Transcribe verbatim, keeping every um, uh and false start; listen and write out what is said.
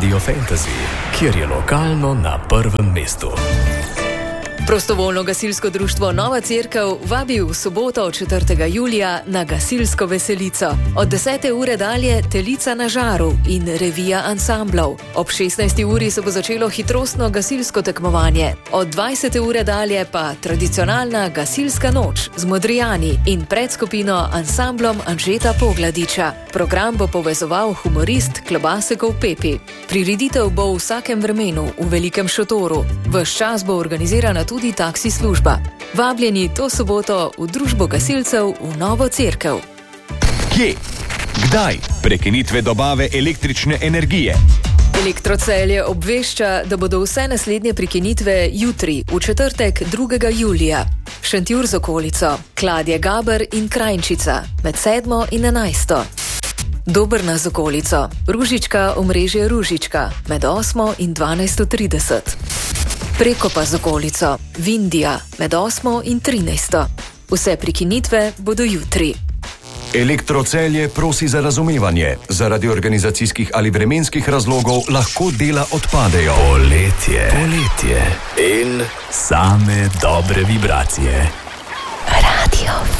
Radio Fantasy, kjer je lokalno na prvem mestu. Prostovoljno gasilsko društvo Nova Cerkev vabi v soboto četrtega julija na gasilsko veselico. Od desete ure dalje Telica na žaru in revija ansamblov. Ob šestnajsti uri se bo začelo hitrostno gasilsko tekmovanje. Od dvajsete ure dalje pa tradicionalna gasilska noč z Modrijani in predskupino ansamblom Anžeta Pogladiča. Program bo povezoval humorist Klobasekov Pepi. Prireditev bo v vsakem vremenu v velikem šotoru. Ves čas bo organizirana tudi taksi služba. Vabljeni to soboto v družbo gasilcev v Novo Cerkev. Kje? Kdaj? Prekinitve dobave električne energije. Elektrocelje obvešča, da bodo vse naslednje prekinitve jutri, v četrtek drugega julija. Šentjur z okolico, Kladje Gaber in Krajnčica med sedmo in enajsto. Dobrna z okolico, Ružička omrežje Ružička med osmo in dvanajsto trideset. Prekopa z okolico, Vindija med osmo in trinajsto. Vse prekinitve bodo jutri. Elektrocelje prosi za razumevanje. Zaradi organizacijskih ali vremenskih razlogov lahko dela odpadejo. Poletje, poletje in same dobre vibracije. Radio